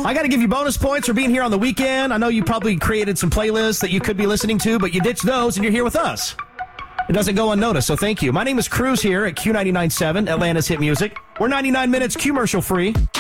I got to give you bonus points for being here on the weekend. I know you probably created some playlists that you could be listening to, but you ditched those and you're here with us. It doesn't go unnoticed, so thank you. My name is Cruz here at Q99.7, Atlanta's Hit Music. We're 99 minutes commercial free.